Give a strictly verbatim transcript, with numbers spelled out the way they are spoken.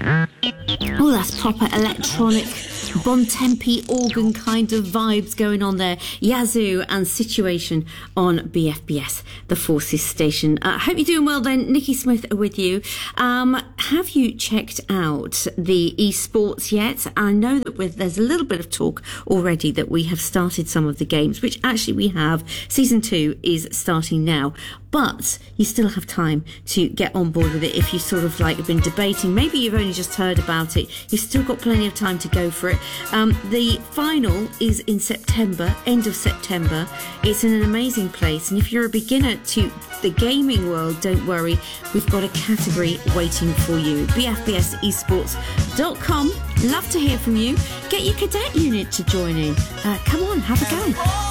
Oh, that's proper electronic Bontempi organ kind of vibes going on there. Yazoo and Situation on B F B S, the Forces station. I uh, hope you're doing well then. Nikki Smith with you. Um, have you checked out the esports yet? I know that with, there's a little bit of talk already that we have started some of the games, which actually we have. Season two is starting now. But you still have time to get on board with it if you sort of like have been debating. Maybe you've only just heard about it. You've still got plenty of time to go for it. Um, the final is in September, end of September. It's in an amazing place. And if you're a beginner to the gaming world, don't worry. We've got a category waiting for you. b f b s esports dot com. Love to hear from you. Get your cadet unit to join in. Uh, come on, have a go.